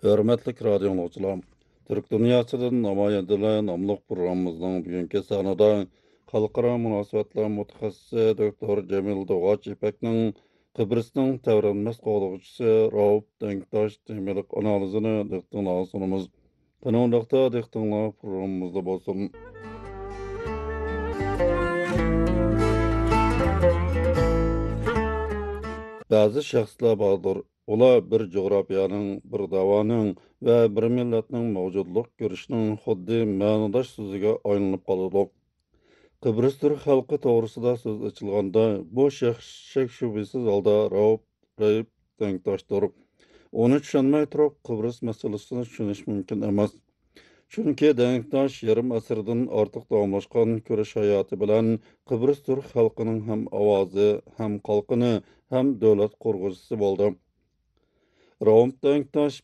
Hörmətli radio dinləyicilər, Türk dünyasının nümayəndələri namlıq proqramımızın bugünkü sanında xalqara münasibətlər mütəxəssisi doktor Cemil Doğaç İpəknin Kıbrıs'ın təvrənməz qoğluqçusu Rauf Denktaş temilik analizini diqqətinizə sunumuz. Qanunluqda diqqətinizə proqramımızda bolsun. Bazı şəxslər vardır. Ular bir coğrafiyanın, bir davanın və bir millətin mövcudluq görüşünün xuddi mənidaş sözüge ayrılıb qalıdı. Kıbrıs Türk xalqı doğrusida söz açılğanda bu şəxs şək şübhəsiz halda Rauf Denktaşdır. Onu düşünmey turib Kıbrıs meselesini düşünüş mümkün emas. Çünki Denktaş yarım asırdan artıq davamlaşqan körüş hayatı bilen Kıbrıs Türk xalqının hem avazı, hem qalqını, hem dövlət qurğucusu boldu. Rauf Denktaş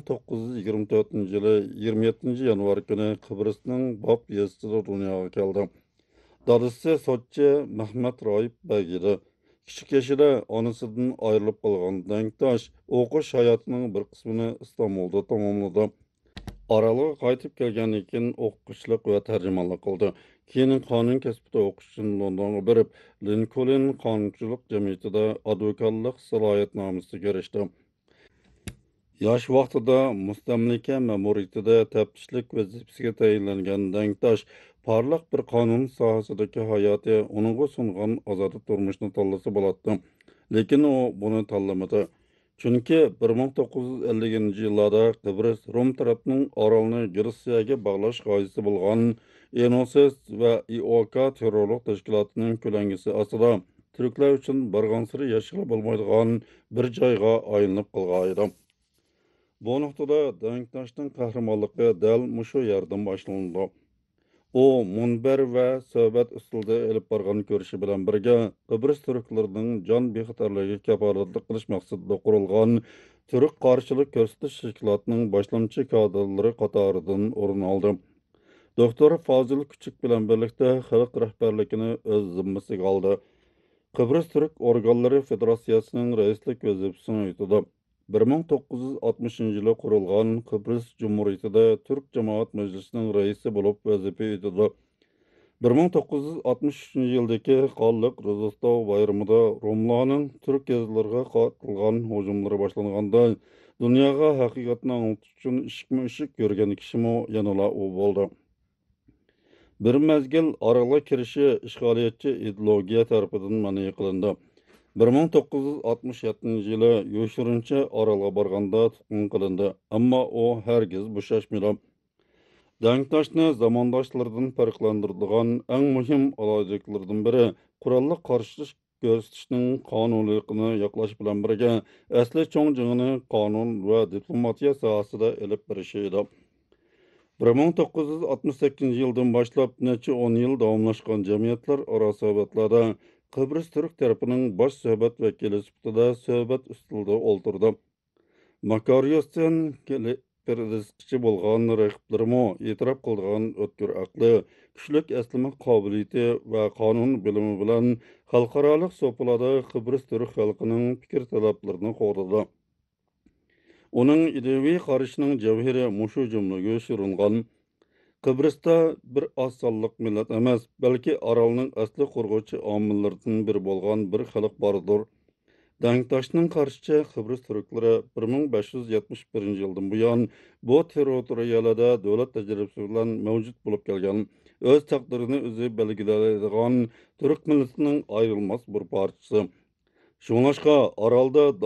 1924 yılı 27 yanvar günü Kıbrıs'ın Bab yazısıda dünyaya geldi. Dadısı Sotçu Mehmet Raif Bey idi. Küçük yaşında anasından ayrılıp kalgan Denktaş, okuş hayatının bir kısmını İstanbul'da tamamladı. Aralığa qaytib kelgandan keyin o'qituvchilik va tarjimonlik qildi. Keyin qonun kasbida o'qish uchun Londonga borib, Linkoln qonunchilik jamiyatida advokatlik salohiyatnomasiga erishdi. Yosh vaqtida mustamlika ma'muriyatida taftishlik vazifasiga tayinlangan Denktash parlaq bir qonun sohasidagi hayoti uningga sungan ozod turmushni tanlasa bo'ladi. Lekin u buni tanlamadi. Çünkü 1950 yıllarda Kıbrıs Rum tarafının orolni Rusiyaga bağlash g'oyasi bo'lgan Enosis va IOK terrorlik tashkilotining ko'langisi ostida Türkler uchun barg'ansiri yashil bo'lmaydigan bir joyga aylanib qolgan edi. Bu nuqtada Denktaşning qahramonligi dal mushu yerdan boshlandi. O, munber ve söhbət üsulda elib barğan görüşü bilen birge Kıbrıs Türklerinin can bexatarlığı kafalatlık qilish maqsadida qurulgan Türk qarşılık göstəriş təşkilatının başlamçı kadrları qatarıdan orun aldı. Doktor Fazıl Küçük bilen birlikte xalq rəhbərlikini öz zimmasiga aldı. Kıbrıs Türk Organları Federasyasının reislik vazifasini yutdu. 1960 yılı kurulgan Kıbrıs Cumhuriyeti'de Türk Cemaat Meclisi'nin reisi bulup vazife yutdu. 1963 yıldaki Qallık Rızıstov bayramında Rumlarning Türk yazılarına qatılgan hücumları başlanğanda dunyoga haqiqatni anglatish uchun ishikma-ishik yurgan kishimi yanala u bo'ldi. Bir mezgil arala kirishi ishg'oliyatchi ideologiya tarafidan ma'ni qilindi. 1967 yılı yo'shirincha Orolga borganda tutqun qilindi, ammo u hargiz bo'shashmadi. Denktaşni zamondoshlardan farqlantiradigan eng muhim alohidliklardan biri qurolli qarshilik ko'rsatishning qonuniyligini yoqlash bilan birga asli cho'ng jangini qonun va diplomatiya sohasida elib berishi edi. 1968 yıldan başlap neçe 10 yıl davamlaşkan cemiyetler ara sohbetlarda Kıbrıs Türk tarafının baş sohbet vekili sifatida sohbet üstünde olturdu. Makaryos'tan perdeskichi bo'lgan raqiblarimo e'tirof qilgan o'tkir aqli, kuchlik eslama qobiliyati va qonun bilimi bilan xalqaroliq so'pilada Kıbrıs Türk xalqining fikr talablarini qo'lladi. Onun ideviy qarashining javhiri mushu jumlaga shiringan. Kıbrıs'ta bir az sonliq millat emas, balki Orolning asli qurg'uvchi omillaridan biri bo'lgan bir xalq bordir. Denktaşning qarashicha Kıbrıs Türkleri 1571 yıldan buyon bu territoriyalarda davlat tajribasi bilan mavjud bo'lib kelgan, o'z taqdirini o'zi belgilaydigan Türk millatining ayrılmaz bir parçası. Şunlaşqa Orolda